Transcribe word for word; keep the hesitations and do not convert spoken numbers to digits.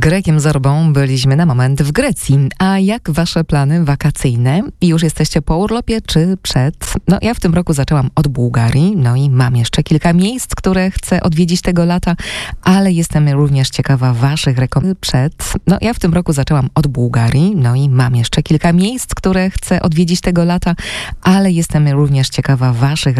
Grekiem Zorbą byliśmy na moment w Grecji. A jak wasze plany wakacyjne? Już jesteście po urlopie czy przed? No ja w tym roku zaczęłam od Bułgarii, no i mam jeszcze kilka miejsc, które chcę odwiedzić tego lata, ale jestem również ciekawa waszych rekomendacji przed. No ja w tym roku zaczęłam od Bułgarii, no i mam jeszcze kilka miejsc, które chcę odwiedzić tego lata, ale jestem również ciekawa waszych